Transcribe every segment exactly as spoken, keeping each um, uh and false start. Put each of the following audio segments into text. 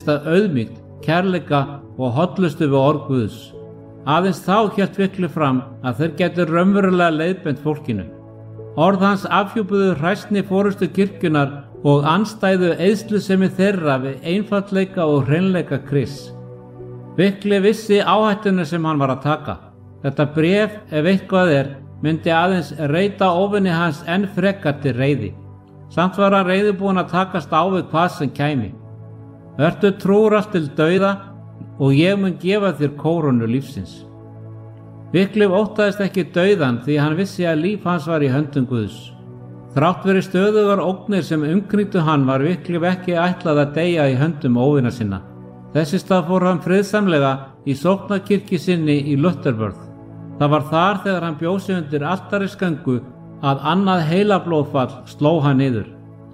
fyllst af auðmýkt, kærleika og hollustu við orð Guðs. Aðeins þá hélt Wycliffe fram að þeir gætu raunverulega leiðbent fólkinu. Orð hans afhjúpuðu hræsni forystu kirkjunnar og andstæðu eyðslusemi þeirra við einfaldleika og hreinleika Krists. Wycliffe vissi áhættuna sem hann var að taka. Þetta bréf, ef eitthvað er, myndi aðeins reita óvinni hans enn frekar til reiði. Samt var hann reiðubúinn að takast á við hvað sem kæmi. Vertu trúr allt til dauða og ég mun gefa þér kórónu lífsins. Wycliffe óttaðist ekki dauðan því hann vissi að líf hans var í höndum Guðs. Þrátt fyrir stöðugar ógnir sem umkringdu hann var Wycliffe ekki ætlað að deyja í höndum óvina sinna. Þessi stað fór hann friðsamlega í sóknarkirkju sinni í Lutherworth. Það var þar þegar hann bjó sig undir altarisgöngu að annað heilablóðfall sló hann niður.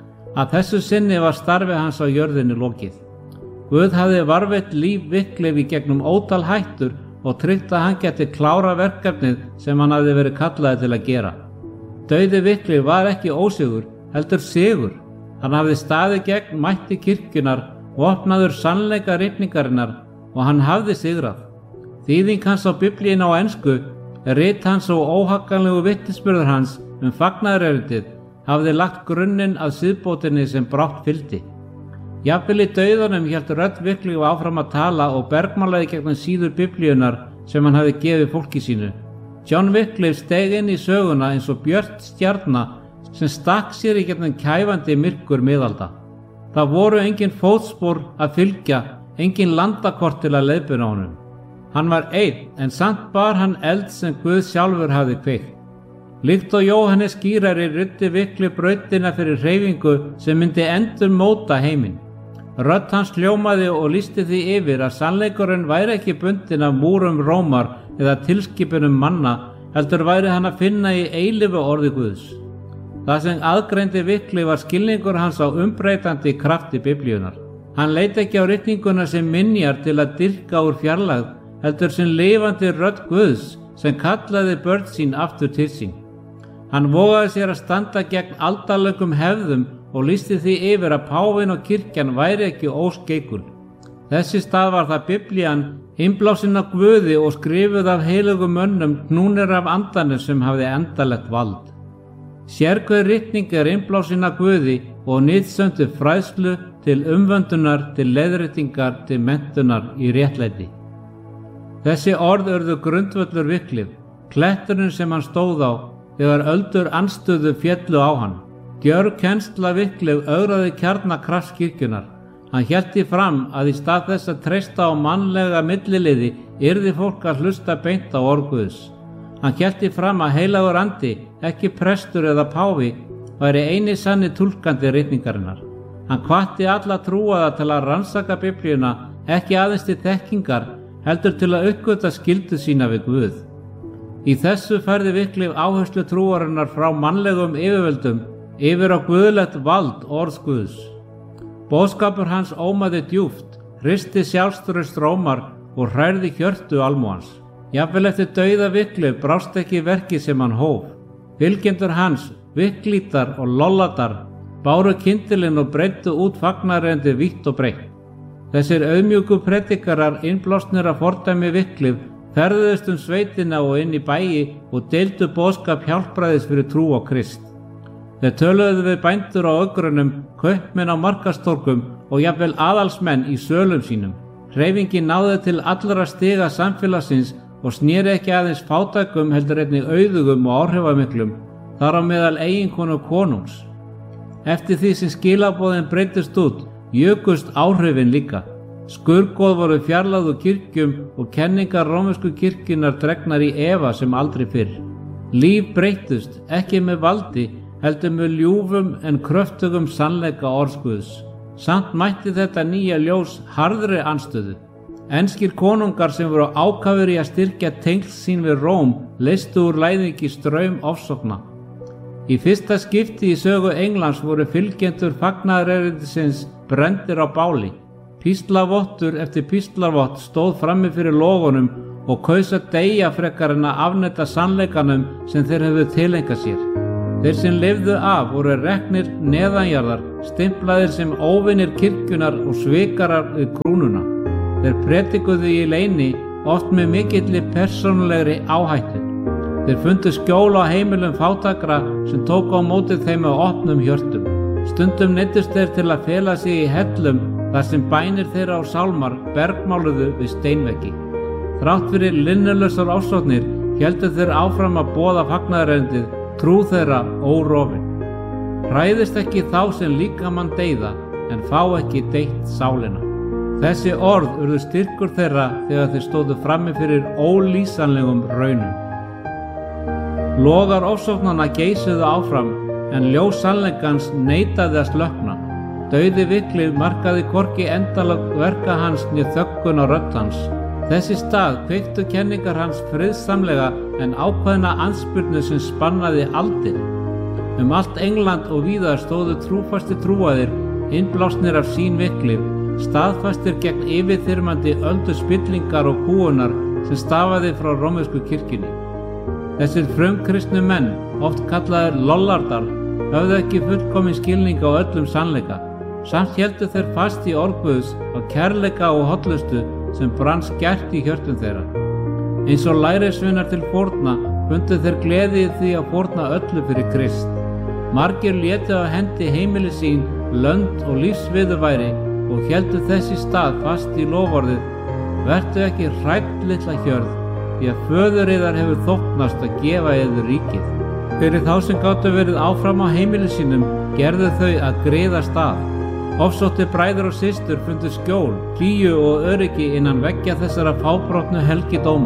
Að þessu sinni var starfi hans á jörðinni lokið. Guð hafði varveitt líf Wycliffe í gegnum ótal hættur og tryggt að hann geti klára verkefnið sem hann hafði verið kallaði til að gera. Dauði Wycliffe var ekki ósigur, heldur sigur. Hann hafði staðið gegn mætti kirkjunar, vopnaður sannleika ritningarinnar og hann hafði sigrað. Þýðing hans á Biblíinu á ensku, rit hans og óhagganlegu vitnisburður hans um fagnaðareritið hafði lagt grunninn að siðbótinni sem brátt fylgdi. Jafnvel í dauðanum hélt rödd Wycliffe áfram að tala og bergmálaði gegnum síður Biblíunnar sem hann hafði gefið fólki sínu. John Wycliffe steig inn í söguna eins og björt stjarna sem stakk sér í gegnum kæfandi myrkur miðalda. Það voru engin fótspor að fylgja, engin landakort til að leiðbeina honum. Hann var einn, en samt bar hann eld sem Guð sjálfur hafði kveikt. Líkt og Jóhannes skírari ruddi Wycliffe brautina fyrir hreyfingu sem myndi endur móta heiminn. Rödd hans hljómaði og lýsti því yfir að sannleikurinn væri ekki bundinn af múrum Rómar eða tilskipunum manna, heldur væri hann að finna í eilífu orði Guðs. Það sem aðgreindi Wycliffe var skilningur hans á umbreytandi krafti Biblíunnar. Hann leit ekki á ritninguna sem minjar til að dyrka úr fjarlægð, heldur sem lifandi rödd Guðs sem kallaði börn sín aftur til sín. Hann vogaði sér að standa gegn aldalöngum hefðum og lýsti því yfir að páfinn og kirkjan væri ekki óskeikul. Þessi stað var það Biblían, innblásin af Guði og skrifuð af heilugum mönnum knúnir af andanum sem hafði endalegt vald. Sérhver ritning er innblásin af Guði og nytsöndu fræðslu til umvöndunar, til leiðréttingar, til menntunar í réttlæti. Þessi orð urðu grundvöllur Wycliffe, kletturinn sem hann stóð á þegar öldur anstöðu féllu á hann. Gjörg kennsla Wycliffe ögraði kjarna krafts kirkjunnar. Hann hélt því fram að í stað þess að treysta á mannlega milliliði yrði fólk að hlusta beint á orð Guðs. Hann hélt því fram að heilagur andi, ekki prestur eða páfi, væri eini sanni túlkandi ritningarinnar. Hann hvatti alla trúaða til að rannsaka Biblíuna, ekki aðeins til þekkingar, heldur til að uppgötva skyldu sína við Guð. Í þessu færði Wycliffe áherslu trúarinnar frá mannlegum yfirvöldum yfir á guðlegt vald orðs Guðs. Boðskapur hans ómaði djúpt, hristi sjálfstraust Rómar og hrærði hjörtu almúans. Jafnvel eftir dauða Wycliffe brást ekki verkið sem hann hóf. Fylgjendur hans, Wycliftar og Lolladar, báru kyndilinn og breiddu út fagnaðarendi vítt og breitt. Þessir auðmjúku predikarar innblásnir af fordæmi Wycliffe ferðuðust um sveitina og inn í bæi og deildu boðskap hjálpræðis fyrir trú á Krist. Þeir töluðu við bændur á ögrunum, kaupmenn á markastorkum og jafnvel aðalsmenn í sölum sínum. Hreyfingin náði til allra stiga samfélagsins og sneri ekki aðeins fátækum heldur einnig auðugum og áhrifamiklum, þar á meðal eiginkonu konungs. Eftir því sem skilaboðin breyttust út, jukust áhrifin líka. Skurðgoð voru fjarlægð úr kirkjum og kenningar rómversku kirkjunnar dregnar í efa sem aldrei fyrr. Líf breyttust, ekki með valdi, heldur með ljúfum en kröftugum sannleika orðs Guðs. Samt mætti þetta nýja ljós harðri anstöðu. Enskir konungar sem voru ákafir í að styrkja tengsl sín við Róm leystu úr læðingi straum ofsókna. Í fyrsta skipti í sögu Englands voru fylgjendur fagnaðarerindisins brenndir á báli. Píslavottur eftir píslavott stóð frammi fyrir logunum og kaus að deyja frekar en að afneita sannleikanum sem þeir hefðu tileinkað sér. Þeir sem lifðu af voru reknir neðanjarðar, stimplaðir sem óvinir kirkjunar og svikarar við krúnuna. Þeir predikuðu í leyni, oft með mikilli persónulegri áhættu. Þeir fundu skjól á heimilum fátækra sem tóku á móti þeim með opnum hjörtum. Stundum neyddust þeir til að fela sig í hellum þar sem bænir þeirra og sálmar bergmáluðu við steinveggi. Þrátt fyrir linnulausar ofsóknir héldu þeir áfram að boða fagnaðarerindið, trú þeirra órofin. Hræðist ekki þá sem líkamann deyða, en fá ekki deytt sálina. Þessi orð urðu styrkur þeirra þegar þeir stóðu frammi fyrir ólýsanlegum raunum. Logar ofsóknanna geisuðu áfram, en ljós sannleikans neitaði að slökkna. Dauði Wycliffe markaði hvorki endalok verka hans né þöggun á rödd hans. Þessi stað kveiktu kenningar hans friðsamlega en ákveðna andspyrnu sem spannaði aldir. Um allt England og víðar stóðu trúfastir trúaðir, innblásnir af sýn Wycliffe, staðfastir gegn yfirþyrmandi öldu spillingar og kúgunar sem stafaði frá rómversku kirkjunni. Þessir frumkristnu menn, oft kallaðir lollardar, höfðu ekki fullkominn skilning á öllum sannleika. Samt héldu þeir fast í orð Guðs á kærleika og hollustu sem brann skært í hjörtum þeirra. Eins og lærisveinar til fórna fundu þeir gleði í því að fórna öllu fyrir Krist. Margir létu á hendi heimili sín, lönd og lífsviðurværi og héldu þessi stað fast í loforðið: vertu ekki hrædd litla hjörð, því að föður yðar hefur þóknast að gefa yður ríkið. Fyrir þá sem gátu verið áfram á heimili sínum gerðu þau að greiða stað. Ofsóttir bræður og systur fundu skjól, hlýju og öryggi innan veggja þessara fábrotnu helgidóma.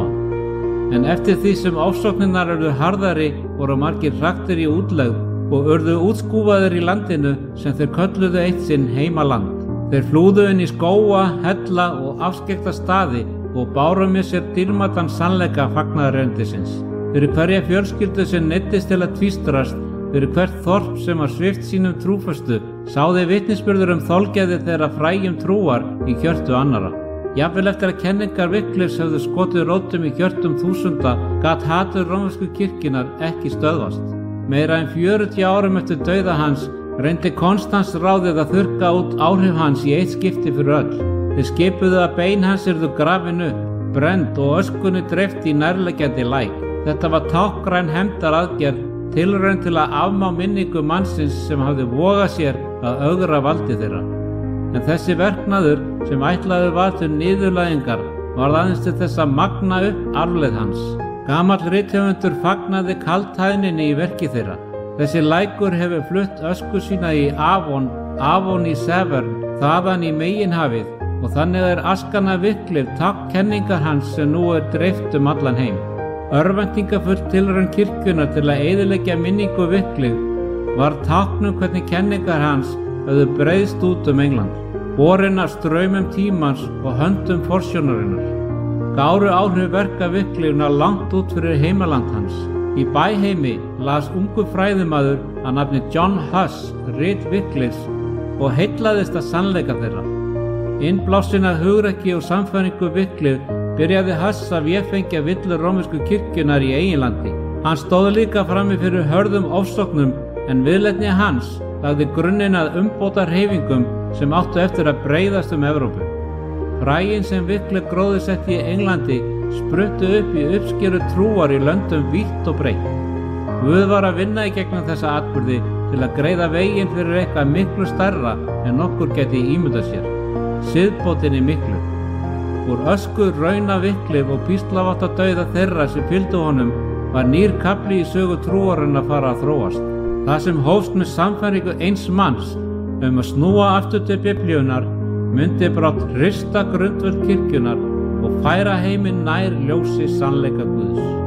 En eftir því sem ofsóknirnar urðu harðari voru margir hraktir í útlegð og urðu útskúfaðir í landinu sem þeir kölluðu eitt sinn heimaland. Þeir flúðu inn í skóga, hella og afskekkta staði og báru með sér dýrmætan sannleika fagnaðarerindisins. Fyrir hverja fjölskyldu sem neyddist til að tvístrast, fyrir hvert þorp sem var svipt sínum trúföstu, sáði vitnisburður um þolgæði þeirra fræjum trúar í hjörtu annara. Jafnvel eftir að kenningar Wycliffes höfðu skotið rótum í hjörtum þúsunda, gat hatur rómversku kirkjunnar ekki stöðvast. Meira en fjörutíu árum eftir dauða hans reyndi Konstans ráðið að þurrka út áhrif hans í eitt skipti fyrir öll. Þeir skipuðu að bein hans yrðu grafin upp, brennd og öskunni dreift í nærliggjandi læk. Þetta var táknræn hefndaraðgerð, tilraun til að afmá minningu mannsins sem hafði vogað sér að ögra valdi þeirra. En þessi verknaður sem ætlaður var til niðurlægingar var aðeins til þess að magna upp arfleið hans. Gamall rithöfundur fagnaði kaldhæðninni í verki þeirra. Þessi lækur hefur flutt ösku sína í Avon, Avon í Severn, þaðan í meginhafið, og þannig er askan af Wycliffe tákn kenningar hans sem nú er dreift um allan heim. Örvæntingafull tilraun kirkjunnar til að eyðileggja minningu Wycliffe var tákn um hvernig kenningar hans höfðu breiðst út um England, borin af straumum tímans og höndum forsjónarinnar. Gáru áhrif verka Wycliffe ná langt út fyrir heimaland hans. Í Bæheimi las ungur fræðimaður að nafni John Huss rit Wycliffes og heillaðist að sannleika þeirra. Innblásinn af hugrekki og sannfæringu Wycliffe byrjaði Huss að véfengja villur rómversku kirkjunnar í eiginlandi. Hann stóð líka frammi fyrir hörðum ofsóknum, en viðleitni hans lagði grunninn að umbóta hreyfingum sem áttu eftir að breiðast um Evrópu. Fræin sem Wycliffe gróðursetti í Englandi spruttu upp í uppskeru trúar í löndum vítt og breitt. Guð var að vinna í gegnum þessa atburði til að greiða veginn fyrir eitthvað miklu stærra en nokkur geti ímyndað sér. Siðbótinni miklu. Úr ösku rauna Wycliffe og píslarvotta dauða þeirra sem fylgdu honum var nýr kafli í sögu trúarinn að fara að þróast. Það sem hófst með samfæringu eins manns um að snúa aftur til Biblíunnar myndi brátt hrista grundvöll kirkjunnar og færa heiminn nær ljósi sannleika Guðs.